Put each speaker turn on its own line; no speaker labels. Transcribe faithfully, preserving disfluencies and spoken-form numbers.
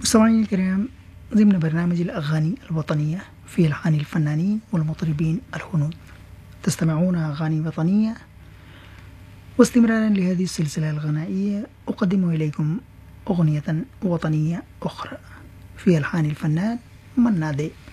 مستمعينا الكرام، ضمن برنامج الأغاني الوطنية في ألحان الفنانين والمطربين الهنود تستمعون أغاني وطنية. واستمرارا لهذه السلسلة الغنائية أقدم إليكم أغنية وطنية أخرى في ألحان الفنان منادي